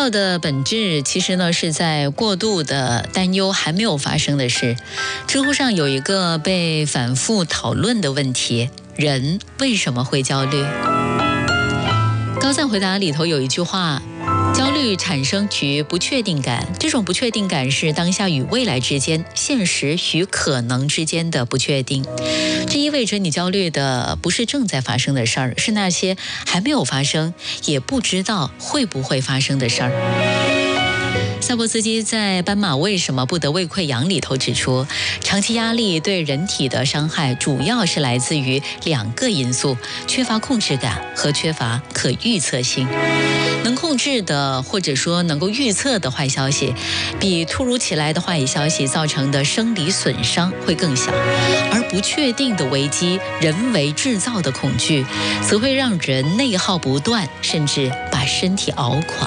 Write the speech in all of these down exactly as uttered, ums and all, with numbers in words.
耗的本质其实呢是在过度的担忧还没有发生的事。知乎上有一个被反复讨论的问题：人为什么会焦虑？高赞回答里头有一句话：焦虑产生于不确定感，这种不确定感是当下与未来之间、现实与可能之间的不确定。这意味着你焦虑的不是正在发生的事儿，是那些还没有发生，也不知道会不会发生的事儿。萨博斯基在《斑马为什么不得胃溃疡》里头指出，长期压力对人体的伤害主要是来自于两个因素：缺乏控制感和缺乏可预测性。能控制的或者说能够预测的坏消息，比突如其来的坏消息造成的生理损伤会更小，而不确定的危机、人为制造的恐惧，则会让人内耗不断，甚至把身体熬垮。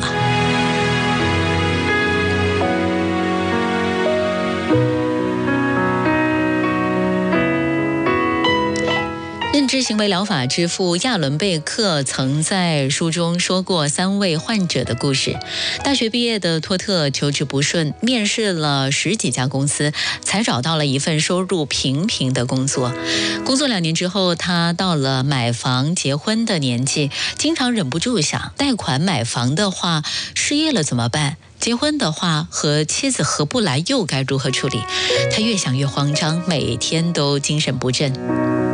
认知行为疗法之父亚伦贝克曾在书中说过三位患者的故事。大学毕业的托特求职不顺，面试了十几家公司，才找到了一份收入平平的工作。工作两年之后，他到了买房结婚的年纪，经常忍不住想，贷款买房的话，失业了怎么办？结婚的话，和妻子合不来，又该如何处理？他越想越慌张，每天都精神不振。